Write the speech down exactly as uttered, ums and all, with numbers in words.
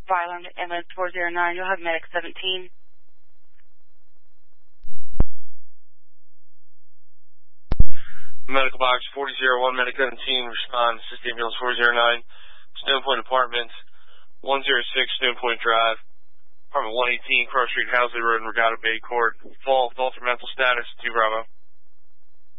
fire alarm to ambulance four zero nine. You'll have medic seventeen. Medical box four zero one, medic seventeen, respond, assist ambulance four zero nine, Stone Point Apartments, one oh six Stone Point Drive, apartment one eighteen, Cross Street, Housley Road, Regatta Bay Court. Fall, with altered mental status, two Bravo.